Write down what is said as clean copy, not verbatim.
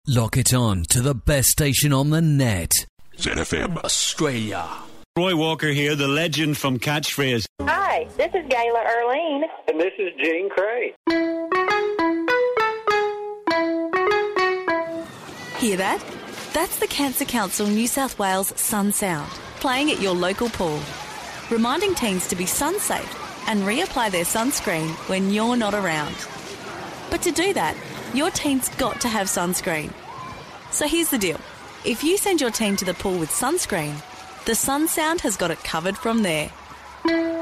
Lock it on to the best station on the net. ZFM Australia. Roy Walker here, the legend from Catchphrase. Hi, this is Gayla Erlene. And this is Gene Cray. Hear that? That's the Cancer Council New South Wales Sun Sound, playing at your local pool, reminding teens to be sun safe and reapply their sunscreen when you're not around. But to do that, your teen's got to have sunscreen. So here's the deal. If you send your teen to the pool with sunscreen, the Sun Sound has got it covered from there.